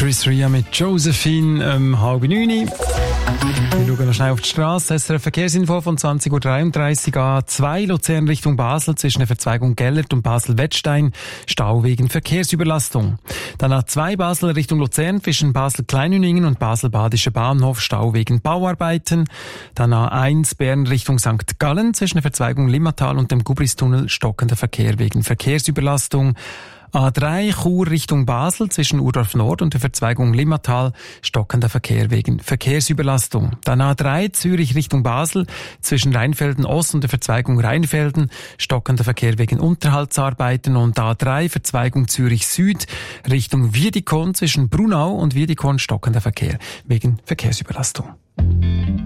Chris Ria mit Josephine, 8:30. Wir schauen noch schnell auf die Straße. SRF Verkehrsinfo von 20.33 Uhr A2 Luzern Richtung Basel zwischen der Verzweigung Gellert und Basel-Wettstein. Stau wegen Verkehrsüberlastung. Dann A2 Basel Richtung Luzern zwischen Basel-Kleinhüningen und Basel-Badischer Bahnhof. Stau wegen Bauarbeiten. Dann A1 Bern Richtung St. Gallen zwischen der Verzweigung Limmatal und dem Gubristunnel stockender Verkehr wegen Verkehrsüberlastung. A3 Chur Richtung Basel zwischen Urdorf Nord und der Verzweigung Limmatal stockender Verkehr wegen Verkehrsüberlastung. Dann A3 Zürich Richtung Basel zwischen Rheinfelden Ost und der Verzweigung Rheinfelden stockender Verkehr wegen Unterhaltsarbeiten und A3 Verzweigung Zürich Süd Richtung Wiedikon zwischen Brunau und Wiedikon stockender Verkehr wegen Verkehrsüberlastung.